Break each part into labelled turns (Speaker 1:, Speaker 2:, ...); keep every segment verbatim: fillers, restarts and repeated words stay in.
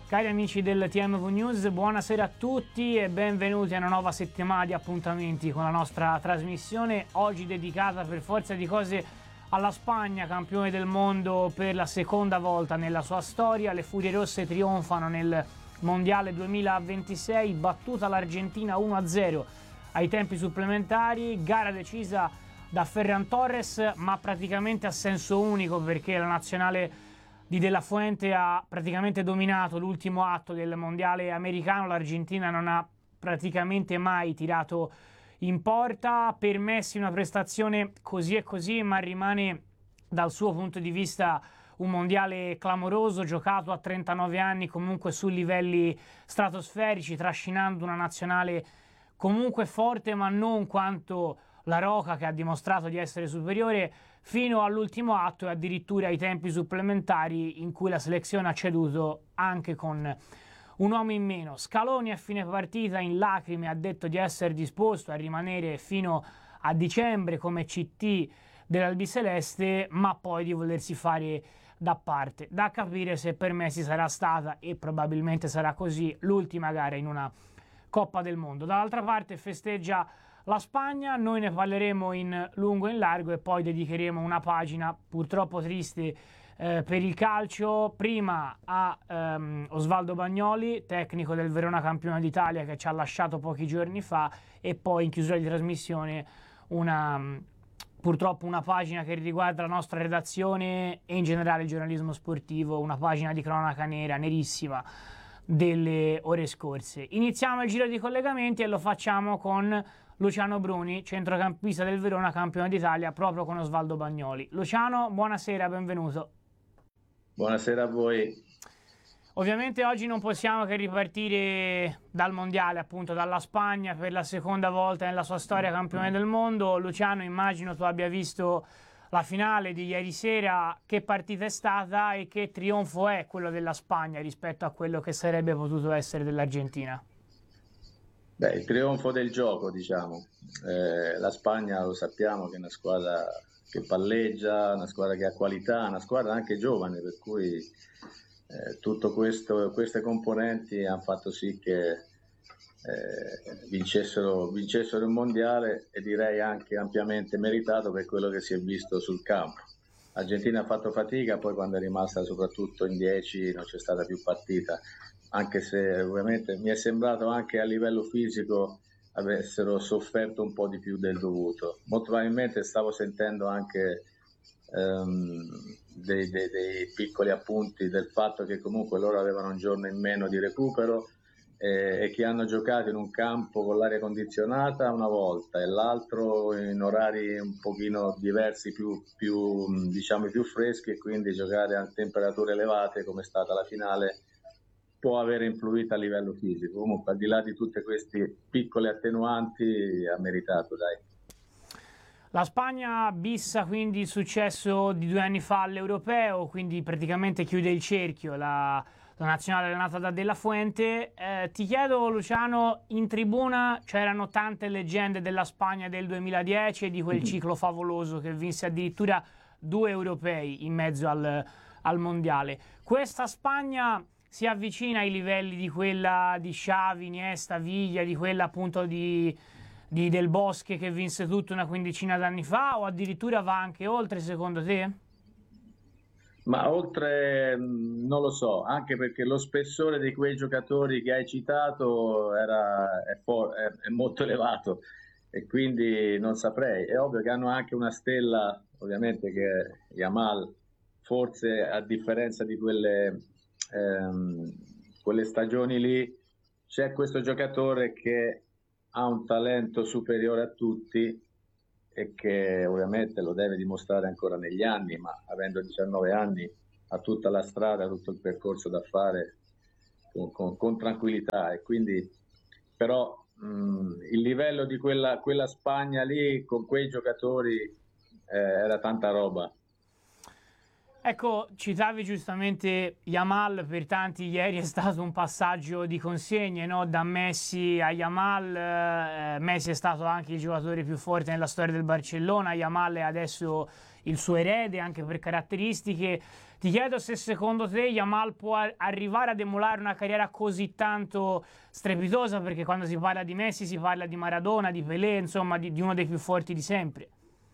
Speaker 1: Cari amici del T M V News, buonasera a tutti e benvenuti a una nuova settimana di appuntamenti con la nostra trasmissione, oggi dedicata per forza di cose alla Spagna, campione del mondo per la seconda volta nella sua storia. Le Furie Rosse trionfano nel Mondiale duemilaventisei, battuta l'Argentina uno a zero ai tempi supplementari, gara decisa da Ferran Torres ma praticamente a senso unico, perché la nazionale di De La Fuente ha praticamente dominato l'ultimo atto del mondiale americano. L'Argentina non ha praticamente mai tirato in porta. Per Messi una prestazione così e così, ma rimane dal suo punto di vista un mondiale clamoroso, giocato a trentanove anni, comunque su livelli stratosferici, trascinando una nazionale comunque forte ma non quanto la Roca, che ha dimostrato di essere superiore fino all'ultimo atto e addirittura ai tempi supplementari, in cui la selezione ha ceduto anche con un uomo in meno. Scaloni a fine partita in lacrime ha detto di essere disposto a rimanere fino a dicembre come C T dell'Albiceleste, ma poi di volersi fare da parte. Da capire se per Messi sarà stata, e probabilmente sarà così, l'ultima gara in una Coppa del Mondo. Dall'altra parte festeggia la Spagna, noi ne parleremo in lungo e in largo e poi dedicheremo una pagina purtroppo triste eh, per il calcio, prima a ehm, Osvaldo Bagnoli, tecnico del Verona campione d'Italia, che ci ha lasciato pochi giorni fa, e poi in chiusura di trasmissione una purtroppo una pagina che riguarda la nostra redazione e in generale il giornalismo sportivo, una pagina di cronaca nera, nerissima, delle ore scorse. Iniziamo il giro di collegamenti e lo facciamo con Luciano Bruni, centrocampista del Verona, campione d'Italia, proprio con Osvaldo Bagnoli. Luciano, buonasera, benvenuto.
Speaker 2: Buonasera a voi.
Speaker 1: Ovviamente oggi non possiamo che ripartire dal mondiale, appunto dalla Spagna, per la seconda volta nella sua storia campione del mondo. Luciano, immagino tu abbia visto la finale di ieri sera. Che partita è stata e che trionfo è quello della Spagna rispetto a quello che sarebbe potuto essere dell'Argentina?
Speaker 2: Beh, il trionfo del gioco, diciamo. Eh, la Spagna lo sappiamo che è una squadra che palleggia, una squadra che ha qualità, una squadra anche giovane, per cui eh, tutto questo, queste componenti hanno fatto sì che eh, vincessero, vincessero il mondiale, e direi anche ampiamente meritato per quello che si è visto sul campo. L'Argentina ha fatto fatica, poi quando è rimasta soprattutto in dieci non c'è stata più partita, anche se ovviamente mi è sembrato anche a livello fisico avessero sofferto un po' di più del dovuto. Molto probabilmente stavo sentendo anche um, dei, dei, dei piccoli appunti del fatto che comunque loro avevano un giorno in meno di recupero eh, e che hanno giocato in un campo con l'aria condizionata una volta e l'altro in orari un pochino diversi, più, più diciamo più freschi, e quindi giocare a temperature elevate come è stata la finale può aver influito a livello fisico. Comunque, al di là di tutte queste piccole attenuanti, ha meritato, dai.
Speaker 1: La Spagna bissa quindi il successo di due anni fa all'Europeo, quindi praticamente chiude il cerchio la, la nazionale allenata da De La Fuente. Eh, ti chiedo, Luciano, in tribuna c'erano tante leggende della Spagna del duemiladieci e di quel ciclo favoloso che vinse addirittura due europei in mezzo al, al mondiale. Questa Spagna si avvicina ai livelli di quella di Xavi, Iniesta, Viglia, di quella appunto di, di Del Bosque che vinse tutto una quindicina d'anni fa, o addirittura va anche oltre, secondo te?
Speaker 2: Ma oltre non lo so, anche perché lo spessore di quei giocatori che hai citato era, è, for, è, è molto elevato, e quindi non saprei. È ovvio che hanno anche una stella, ovviamente, che è Yamal, forse a differenza di quelle Ehm, quelle stagioni lì c'è questo giocatore che ha un talento superiore a tutti e che ovviamente lo deve dimostrare ancora negli anni, ma avendo diciannove anni ha tutta la strada, tutto il percorso da fare con, con, con tranquillità, e quindi però mh, il livello di quella, quella Spagna lì con quei giocatori eh, era tanta roba.
Speaker 1: Ecco, citavi giustamente Yamal, per tanti ieri è stato un passaggio di consegne, no? Da Messi a Yamal. eh, Messi è stato anche il giocatore più forte nella storia del Barcellona, Yamal è adesso il suo erede anche per caratteristiche. Ti chiedo se secondo te Yamal può ar- arrivare ad emulare una carriera così tanto strepitosa, perché quando si parla di Messi si parla di Maradona, di Pelé, insomma di, di uno dei più forti di sempre.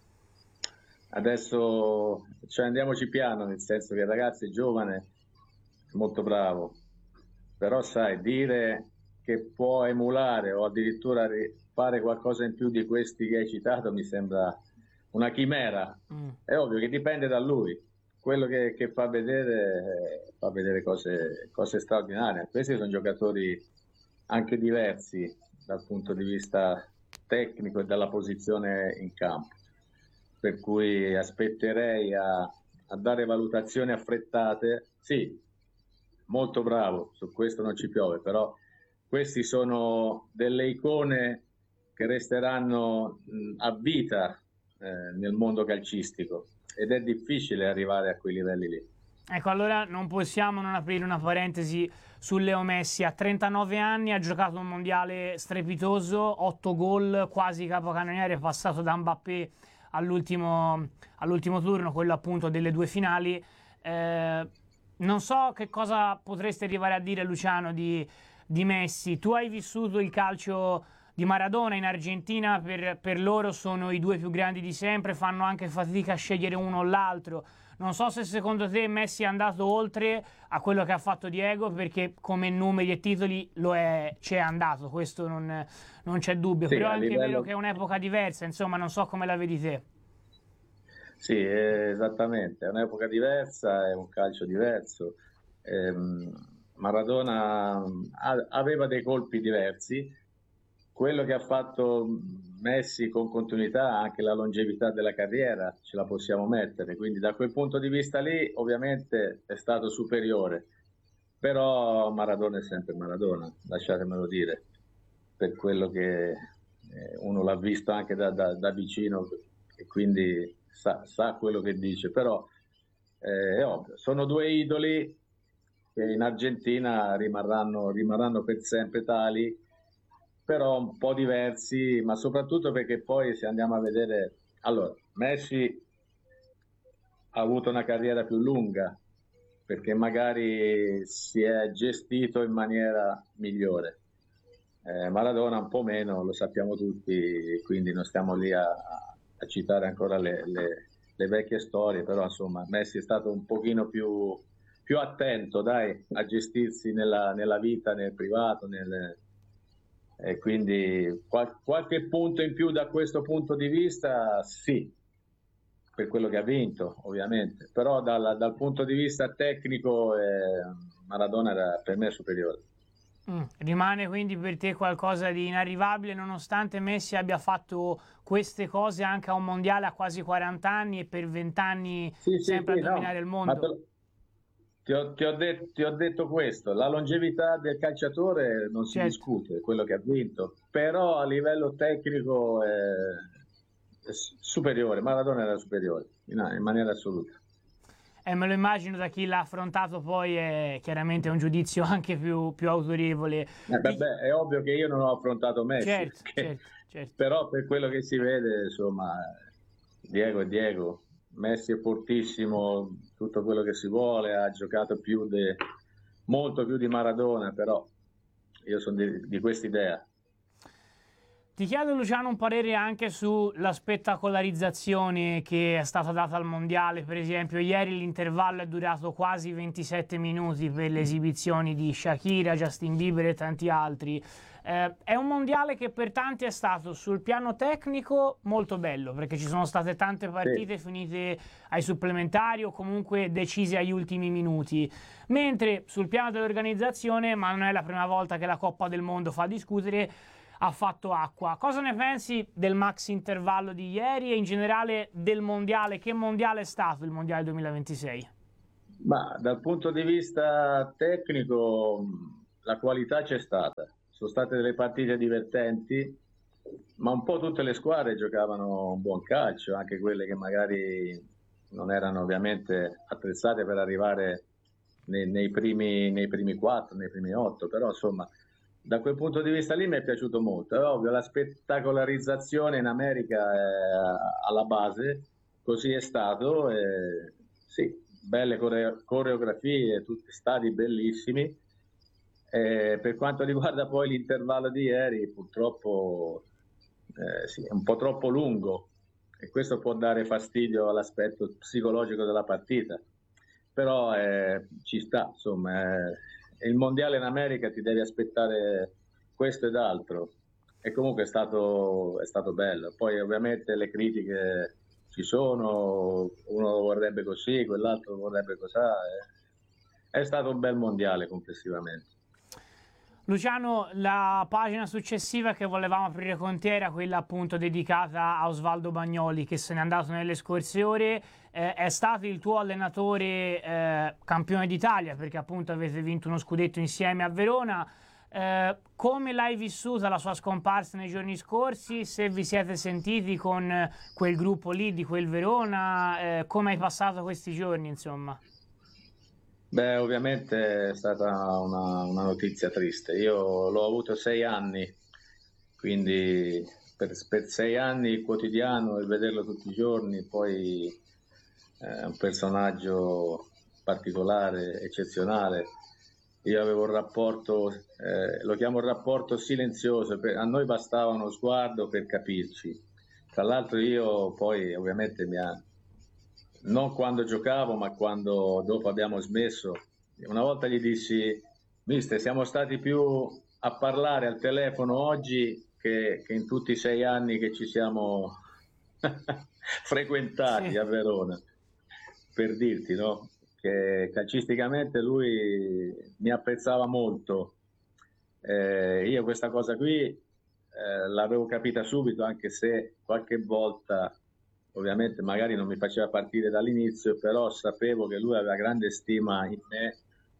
Speaker 2: Adesso cioè, andiamoci piano, nel senso che il ragazzo è giovane, molto bravo, però sai, dire che può emulare o addirittura ri- fare qualcosa in più di questi che hai citato mi sembra una chimera.
Speaker 1: Mm.
Speaker 2: È ovvio che dipende da lui, quello che, che fa vedere, eh, fa vedere cose, cose straordinarie. Questi sono giocatori anche diversi dal punto di vista tecnico e dalla posizione in campo, per cui aspetterei a, a dare valutazioni affrettate. Sì, molto bravo, su questo non ci piove, però questi sono delle icone che resteranno mh, a vita eh, nel mondo calcistico ed è difficile arrivare a quei livelli lì.
Speaker 1: Ecco, allora non possiamo non aprire una parentesi su Leo Messi. A trentanove anni ha giocato un mondiale strepitoso, otto gol, quasi capocannoniere, passato da Mbappé all'ultimo, all'ultimo turno, quello appunto delle due finali. Eh, non so che cosa potresti arrivare a dire, Luciano, di, di Messi. Tu hai vissuto il calcio di Maradona in Argentina, per, per loro sono i due più grandi di sempre, fanno anche fatica a scegliere uno o l'altro. Non so se secondo te Messi è andato oltre a quello che ha fatto Diego, perché come numeri e titoli lo è, c'è andato, questo non, non c'è dubbio,
Speaker 2: Sì,
Speaker 1: però è
Speaker 2: a
Speaker 1: anche vero
Speaker 2: livello,
Speaker 1: che è un'epoca diversa, insomma, non so come la vedi te.
Speaker 2: sì, eh, esattamente, è un'epoca diversa, è un calcio diverso. Ehm, Maradona mh, ha- aveva dei colpi diversi. Quello che ha fatto Messi con continuità, anche la longevità della carriera, ce la possiamo mettere. Quindi da quel punto di vista lì, ovviamente è stato superiore. Però Maradona è sempre Maradona, lasciatemelo dire, per quello che eh, uno l'ha visto anche da, da- da vicino e quindi sa, sa quello che dice. Però eh, è ovvio, sono due idoli che in Argentina rimarranno, rimarranno per sempre tali, però un po' diversi, ma soprattutto perché poi se andiamo a vedere, allora, Messi ha avuto una carriera più lunga perché magari si è gestito in maniera migliore. Eh, Maradona un po' meno, lo sappiamo tutti, quindi non stiamo lì a, a citare ancora le, le- le vecchie storie, però insomma Messi è stato un pochino più, più attento, dai, a gestirsi nella, nella vita, nel privato, nel, e quindi qual- qualche punto in più da questo punto di vista, sì, per quello che ha vinto, ovviamente, però dal, dal punto di vista tecnico eh, Maradona era per me superiore.
Speaker 1: Mm. Rimane quindi per te qualcosa di inarrivabile, nonostante Messi abbia fatto queste cose anche a un mondiale a quasi quaranta anni e per venti anni
Speaker 2: Sì, sì,
Speaker 1: sempre a
Speaker 2: sì, no,
Speaker 1: dominare il
Speaker 2: ma te
Speaker 1: mondo.
Speaker 2: lo- ti ho, ti ho det- ti ho detto questo, la longevità del calciatore non si
Speaker 1: Certo.
Speaker 2: discute, è quello che ha vinto, però a livello tecnico è, è s- superiore, Maradona era superiore, in, in maniera assoluta.
Speaker 1: E me lo immagino, da chi l'ha affrontato poi è chiaramente un giudizio anche più, più autorevole.
Speaker 2: Eh,
Speaker 1: Ti-
Speaker 2: vabbè, è ovvio che io non ho affrontato Messi,
Speaker 1: Certo,
Speaker 2: perché-
Speaker 1: certo, certo.
Speaker 2: però per quello che si vede, insomma, Diego è Diego, Messi è fortissimo, tutto quello che si vuole, ha giocato più de- molto più di Maradona, però io sono di, di quest'idea.
Speaker 1: Ti chiedo, Luciano, un parere anche sulla spettacolarizzazione che è stata data al mondiale. Per esempio, ieri l'intervallo è durato quasi ventisette minuti per le esibizioni di Shakira, Justin Bieber e tanti altri. Eh, è un mondiale che per tanti è stato sul piano tecnico molto bello, perché ci sono state tante
Speaker 2: Sì.
Speaker 1: partite finite ai supplementari o comunque decise agli ultimi minuti. Mentre sul piano dell'organizzazione, ma non è la prima volta che la Coppa del Mondo fa discutere, ha fatto acqua. Cosa ne pensi del max intervallo di ieri e in generale del mondiale? Che mondiale è stato il mondiale duemilaventisei?
Speaker 2: Ma dal punto di vista tecnico mh, la qualità c'è stata, sono state delle partite divertenti, ma un po' tutte le squadre giocavano un buon calcio, anche quelle che magari non erano ovviamente attrezzate per arrivare nei, nei primi nei primi quattro, nei primi otto, però insomma da quel punto di vista lì mi è piaciuto molto. È ovvio, la spettacolarizzazione in America è alla base, così è stato, e sì, belle core- coreografie, tutti stadi bellissimi. E per quanto riguarda poi l'intervallo di ieri, purtroppo eh, sì, è un po' troppo lungo e questo può dare fastidio all'aspetto psicologico della partita, però eh, ci sta, insomma, eh, il mondiale in America ti devi aspettare questo ed altro, e comunque è stato, è stato bello. Poi ovviamente le critiche ci sono, uno lo vorrebbe così, quell'altro lo vorrebbe così, eh. È stato un bel mondiale complessivamente.
Speaker 1: Luciano, la pagina successiva che volevamo aprire con te era quella appunto dedicata a Osvaldo Bagnoli, che se n'è andato nelle scorse ore. Eh, è stato il tuo allenatore eh, campione d'Italia, perché appunto avete vinto uno scudetto insieme a Verona. Eh, come l'hai vissuta la sua scomparsa nei giorni scorsi? Se vi siete sentiti con quel gruppo lì di quel Verona, eh, come hai passato questi giorni, insomma?
Speaker 2: Beh, ovviamente è stata una, una notizia triste. Io l'ho avuto sei anni, quindi per, per sei anni il quotidiano e vederlo tutti i giorni, poi è un personaggio particolare, eccezionale. Io avevo un rapporto, eh, lo chiamo rapporto silenzioso, per, a noi bastava uno sguardo per capirci. Tra l'altro io poi ovviamente mi ha, non quando giocavo, ma quando dopo abbiamo smesso, una volta gli dissi: mister, siamo stati più a parlare al telefono oggi che, che in tutti i sei anni che ci siamo frequentati
Speaker 1: Sì.
Speaker 2: a Verona, per dirti, no? Che calcisticamente lui mi apprezzava molto. Eh, io questa cosa qui eh, l'avevo capita subito, anche se qualche volta ovviamente magari non mi faceva partire dall'inizio, però sapevo che lui aveva grande stima in me.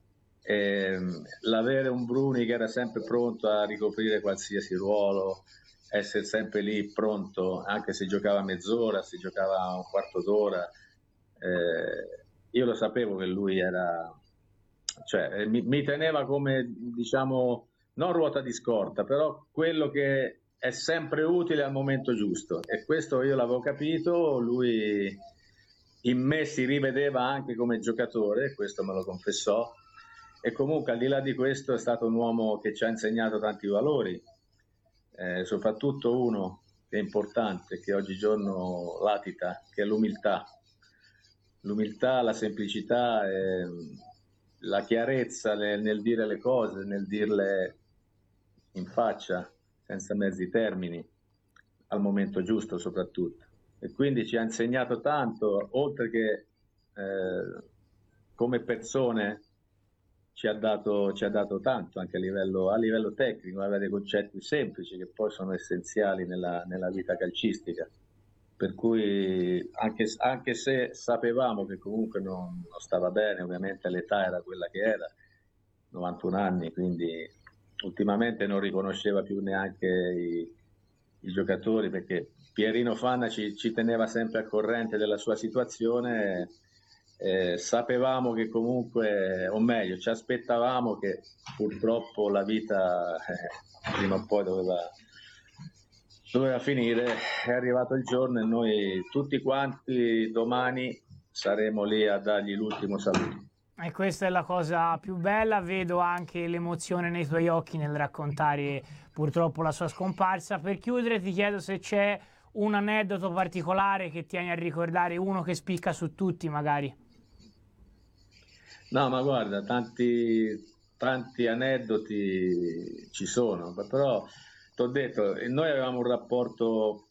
Speaker 2: E l'avere un Bruni che era sempre pronto a ricoprire qualsiasi ruolo, essere sempre lì pronto, anche se giocava mezz'ora, se giocava un quarto d'ora, eh, io lo sapevo che lui era, cioè mi, mi teneva come, diciamo, non ruota di scorta, però quello che è sempre utile al momento giusto, e questo io l'avevo capito. Lui in me si rivedeva anche come giocatore, questo me lo confessò, e comunque al di là di questo è stato un uomo che ci ha insegnato tanti valori, eh, soprattutto uno che è importante, che oggigiorno latita, che è l'umiltà. L'umiltà, la semplicità, eh, la chiarezza nel, nel dire le cose, nel dirle in faccia, senza mezzi termini, al momento giusto soprattutto. E quindi ci ha insegnato tanto, oltre che eh, come persone ci ha, dato, ci ha dato tanto anche a livello, a livello tecnico, aveva dei concetti semplici che poi sono essenziali nella, nella vita calcistica. Per cui anche, anche se sapevamo che comunque non, non stava bene, ovviamente l'età era quella che era, novantuno anni, quindi ultimamente non riconosceva più neanche i, i giocatori, perché Pierino Fanna ci, ci teneva sempre al corrente della sua situazione. Eh, sapevamo che comunque, o meglio, ci aspettavamo che purtroppo la vita eh, prima o poi doveva, doveva finire. È arrivato il giorno e noi tutti quanti domani saremo lì a dargli l'ultimo saluto.
Speaker 1: E questa è la cosa più bella, vedo anche l'emozione nei tuoi occhi nel raccontare purtroppo la sua scomparsa. Per chiudere ti chiedo se c'è un aneddoto particolare che tieni a ricordare, uno che spicca su tutti magari.
Speaker 2: No, ma guarda, tanti, tanti aneddoti ci sono, però ti ho detto, noi avevamo un rapporto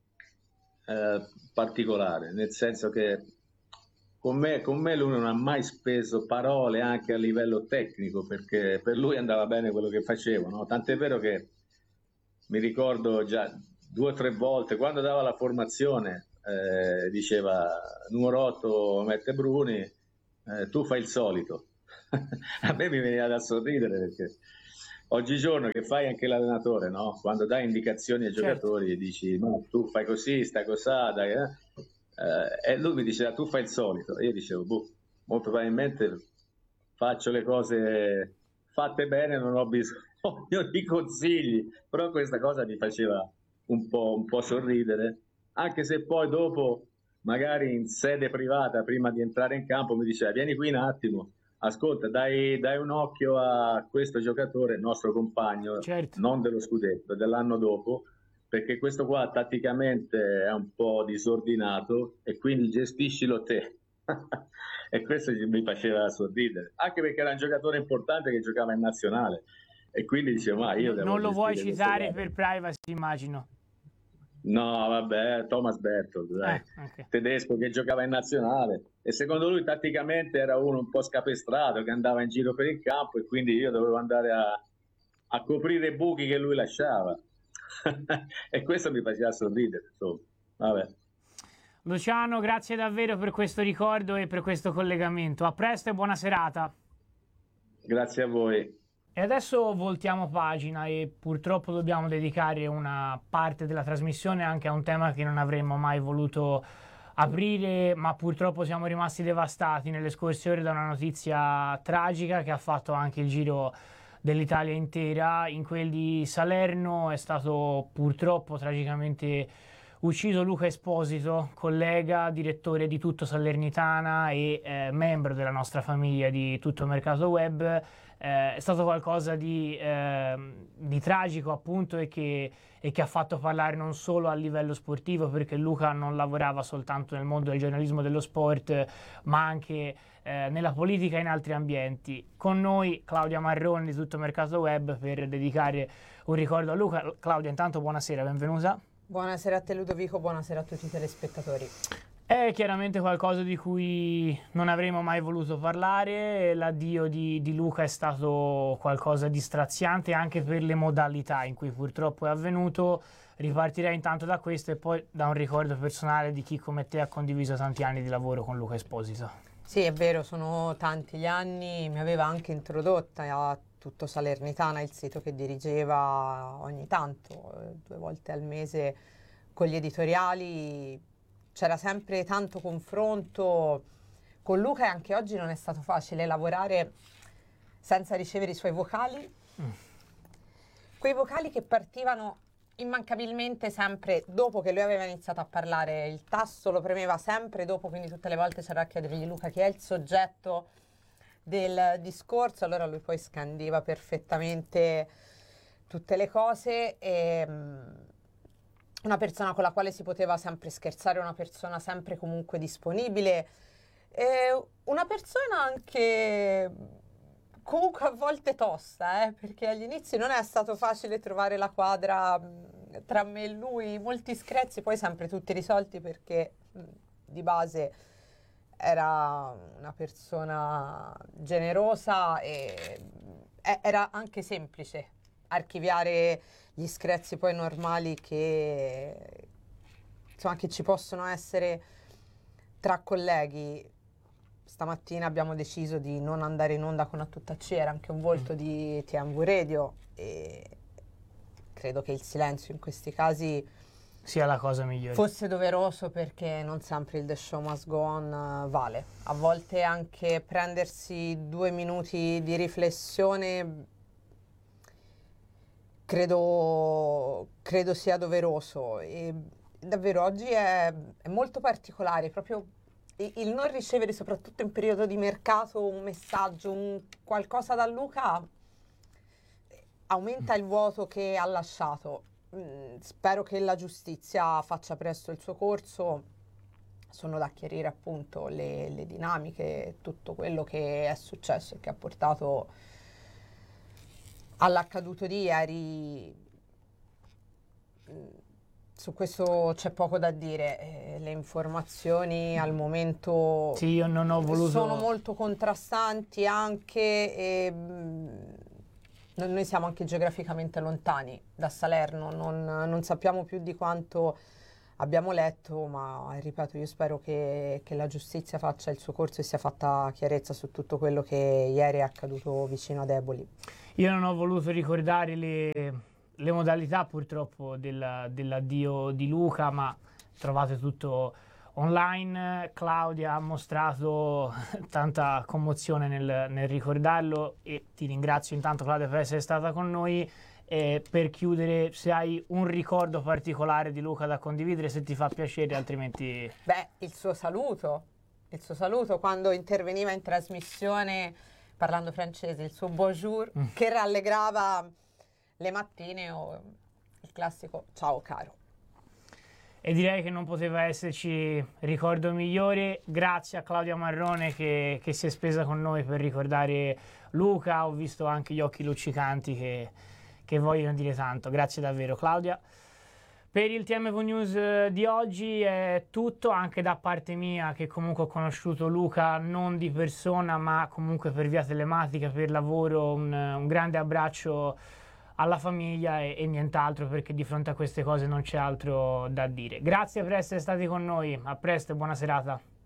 Speaker 2: eh, particolare, nel senso che con me, con me lui non ha mai speso parole anche a livello tecnico, perché per lui andava bene quello che facevo, no? Tant'è vero che mi ricordo già due o tre volte, quando dava la formazione, eh, diceva numero otto mette Bruni, eh, tu fai il solito. A me mi veniva da sorridere, perché oggigiorno che fai anche l'allenatore, no? Quando dai indicazioni ai
Speaker 1: Certo.
Speaker 2: giocatori e dici no, tu fai così, stai così, dai, eh? Eh, e lui mi diceva tu fai il solito, e io dicevo boh, molto probabilmente faccio le cose fatte bene, non ho bisogno di consigli, però questa cosa mi faceva un po', un po' sorridere, anche se poi dopo, magari in sede privata, prima di entrare in campo, mi diceva vieni qui un attimo, ascolta, dai, dai un occhio a questo giocatore, nostro compagno,
Speaker 1: Certo.
Speaker 2: non dello scudetto, dell'anno dopo, perché questo qua tatticamente è un po' disordinato e quindi gestiscilo te. E questo mi faceva sorridere, anche perché era un giocatore importante che giocava in nazionale e quindi dicevo ma io
Speaker 1: No,
Speaker 2: devo
Speaker 1: non lo vuoi
Speaker 2: gestire
Speaker 1: citare per privacy, immagino.
Speaker 2: No, vabbè, Thomas Berthold, dai,
Speaker 1: Eh, okay.
Speaker 2: tedesco che giocava in nazionale e secondo lui tatticamente era uno un po' scapestrato che andava in giro per il campo e quindi io dovevo andare a, a coprire i buchi che lui lasciava e questo mi faceva sorridere, insomma. Vabbè.
Speaker 1: Luciano, grazie davvero per questo ricordo e per questo collegamento. A presto e buona serata.
Speaker 2: Grazie a voi.
Speaker 1: E adesso voltiamo pagina e purtroppo dobbiamo dedicare una parte della trasmissione anche a un tema che non avremmo mai voluto aprire, ma purtroppo siamo rimasti devastati nelle scorse ore da una notizia tragica che ha fatto anche il giro dell'Italia intera. In quel di Salerno è stato purtroppo tragicamente ucciso Luca Esposito, collega, direttore di Tutto Salernitana e eh, membro della nostra famiglia di Tutto Mercato Web. Eh, è stato qualcosa di, eh, di tragico appunto e che, e che ha fatto parlare non solo a livello sportivo, perché Luca non lavorava soltanto nel mondo del giornalismo dello sport, ma anche eh, nella politica e in altri ambienti. Con noi Claudia Marrone di Tutto Mercato Web per dedicare un ricordo a Luca. Claudia, intanto buonasera, benvenuta.
Speaker 3: Buonasera a te Ludovico, buonasera a tutti i telespettatori.
Speaker 1: È chiaramente qualcosa di cui non avremmo mai voluto parlare. L'addio di, di Luca è stato qualcosa di straziante anche per le modalità in cui purtroppo è avvenuto. Ripartirei intanto da questo e poi da un ricordo personale di chi come te ha condiviso tanti anni di lavoro con Luca Esposito.
Speaker 3: Sì, è vero, sono tanti gli anni, mi aveva anche introdotta a Tutto Salernitana, il sito che dirigeva ogni tanto, due volte al mese con gli editoriali. C'era sempre tanto confronto con Luca e anche oggi non è stato facile lavorare senza ricevere i suoi vocali. Mm. Quei vocali che partivano immancabilmente sempre dopo che lui aveva iniziato a parlare. Il tasto lo premeva sempre dopo, quindi tutte le volte c'era a chiedergli Luca chi è il soggetto del discorso. Allora lui poi scandiva perfettamente tutte le cose e... una persona con la quale si poteva sempre scherzare, una persona sempre comunque disponibile, e una persona anche comunque a volte tosta, eh, perché agli inizi non è stato facile trovare la quadra mh, tra me e lui, molti screzi, poi sempre tutti risolti perché mh, di base era una persona generosa e mh, era anche semplice archiviare gli screzi poi normali che insomma che ci possono essere tra colleghi. Stamattina abbiamo deciso di non andare in onda con A Tutta C, era anche un volto mm. di T M V Radio e credo che il silenzio in questi casi
Speaker 1: sia la cosa migliore.
Speaker 3: Fosse doveroso, perché non sempre il The Show Must Go On uh, vale. A volte anche prendersi due minuti di riflessione credo, credo sia doveroso. E davvero oggi è, è molto particolare, proprio il, il non ricevere, soprattutto in periodo di mercato, un messaggio, un qualcosa da Luca aumenta il vuoto che ha lasciato. Mm, spero che la giustizia faccia presto il suo corso. Sono da chiarire appunto le, le dinamiche, tutto quello che è successo e che ha portato all'accaduto di ieri. Su questo c'è poco da dire, eh, le informazioni al momento
Speaker 1: sì, io non ho voluto...
Speaker 3: sono molto contrastanti anche e mh, noi siamo anche geograficamente lontani da Salerno, non, non sappiamo più di quanto abbiamo letto, ma ripeto, io spero che, che la giustizia faccia il suo corso e sia fatta chiarezza su tutto quello che ieri è accaduto vicino ad Eboli.
Speaker 1: Io non ho voluto ricordare le, le modalità purtroppo della, dell'addio di Luca, ma trovate tutto online. Claudia ha mostrato tanta commozione nel, nel ricordarlo e ti ringrazio intanto, Claudia, per essere stata con noi. E per chiudere, se hai un ricordo particolare di Luca da condividere, se ti fa piacere, altrimenti...
Speaker 3: Beh, il suo saluto, il suo saluto quando interveniva in trasmissione parlando francese, il suo bonjour, mm. che rallegrava le mattine, o il classico ciao caro.
Speaker 1: E direi che non poteva esserci ricordo migliore. Grazie a Claudia Marrone che, che si è spesa con noi per ricordare Luca. Ho visto anche gli occhi luccicanti che, che vogliono dire tanto. Grazie davvero, Claudia. Per il T M V News di oggi è tutto, anche da parte mia, che comunque ho conosciuto Luca non di persona ma comunque per via telematica, per lavoro. Un, un grande abbraccio alla famiglia e, e nient'altro, perché di fronte a queste cose non c'è altro da dire. Grazie per essere stati con noi, a presto e buona serata.